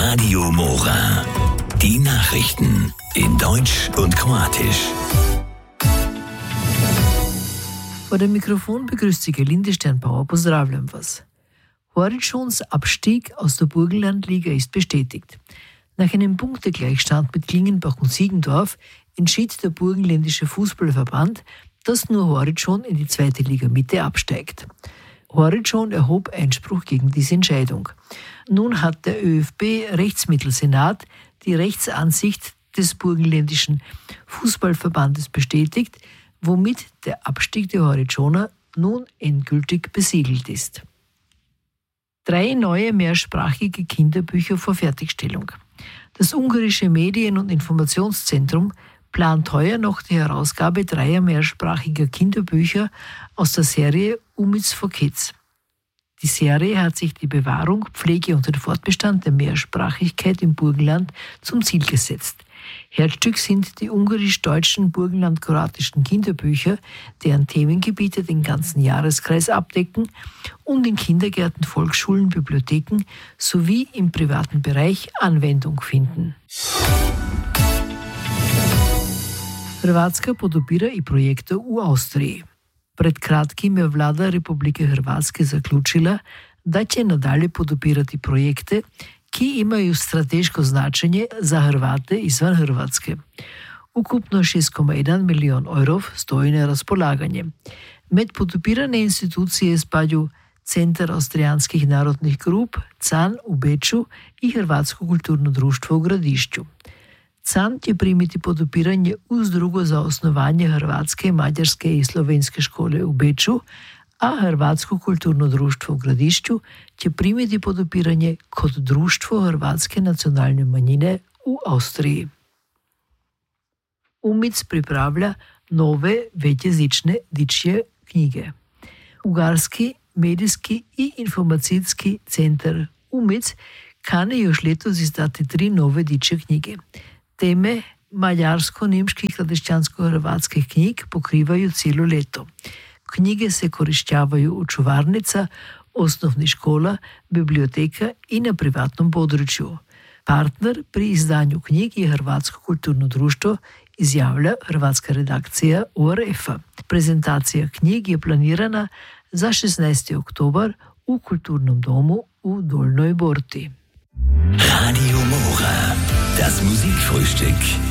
Radio Mora. Die Nachrichten in Deutsch und Kroatisch. Vor dem Mikrofon begrüßt Sie Gerlinde Sternbauer. Pozdravljam vas. Horičons Abstieg aus der Burgenlandliga ist bestätigt. Nach einem Punktegleichstand mit Klingenbach und Siegendorf entschied der Burgenländische Fußballverband, dass nur Horičon in die 2. Liga Mitte absteigt. Horičon erhob Einspruch gegen diese Entscheidung. Nun hat der ÖFB-Rechtsmittelsenat die Rechtsansicht des Burgenländischen Fußballverbandes bestätigt, womit der Abstieg der Horičoner nun endgültig besiegelt ist. 3 neue mehrsprachige Kinderbücher vor Fertigstellung. Das ungarische Medien- und Informationszentrum plant heuer noch die Herausgabe 3 mehrsprachiger Kinderbücher aus der Serie Umic for Kids. Die Serie hat sich die Bewahrung, Pflege und den Fortbestand der Mehrsprachigkeit im Burgenland zum Ziel gesetzt. Herzstück sind die ungarisch-deutschen burgenland-kroatischen Kinderbücher, deren Themengebiete den ganzen Jahreskreis abdecken und in Kindergärten, Volksschulen, Bibliotheken sowie im privaten Bereich Anwendung finden. Hrvatska podupira i projekte u Austriji. Pred kratkim je vlada Republike Hrvatske zaključila da će nadalje podupirati projekte ki imaju strateško značenje za Hrvate izvan Hrvatske. Ukupno 6,1 milijon evrov stoji na razpolaganje. Med podupirane institucije spadajú Centar austrijanskih narodnih grup, CAN u Beču i Hrvatsko kulturno društvo u Gradišću. CAN će primiti podupiranje uz drugo za osnovanje Hrvatske, Mađarske i Slovenske škole u Beču, a Hrvatsko kulturno društvo u Gradišću će primiti podupiranje kod Društvo Hrvatske nacionalne manjine u Austriji. Umic pripravlja nove večjezične dičje knjige. Ugarski medijski i informacijski centar Umic kane još letos izdati 3 nove dičje knjige. Teme mađarsko-nemških krščansko-hrvatskih knjig pokrivaju cijelo leto. Knjige se korišćavaju u čuvarnica, osnovnih škola, biblioteka i na privatnom području. Partner pri izdanju knjig je Hrvatsko kulturno društvo, izjavlja hrvatska redakcija ORF-a. Prezentacija knjig je planirana za 16. oktober u Kulturnom domu u Dolnoj Borti. Radio Mora. Das Musikfrühstück.